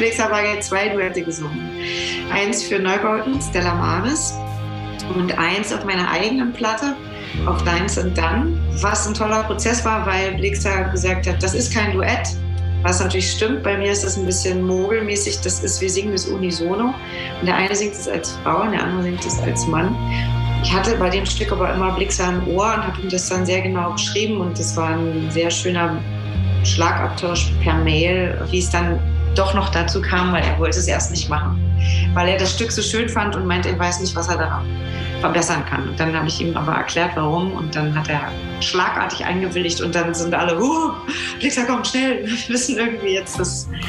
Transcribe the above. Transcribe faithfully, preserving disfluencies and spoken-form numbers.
Blixa Bargeld zwei Duette gesungen. Eins für Neubauten, Stella Maris, und eins auf meiner eigenen Platte, auf Deins und Dann, was ein toller Prozess war, weil Blixa gesagt hat, das ist kein Duett, was natürlich stimmt. Bei mir ist das ein bisschen mogelmäßig, das ist, wir singen das unisono und der eine singt es als Frau und der andere singt es als Mann. Ich hatte bei dem Stück aber immer Blixa im Ohr und habe ihm das dann sehr genau geschrieben und das war ein sehr schöner Schlagabtausch per Mail, wie es dann doch noch dazu kam, weil er wollte es erst nicht machen, weil er das Stück so schön fand und meinte, er weiß nicht, was er da verbessern kann. Und dann habe ich ihm aber erklärt, warum, und dann hat er schlagartig eingewilligt und dann sind alle, uh, Blixa, komm schnell, wir müssen irgendwie jetzt das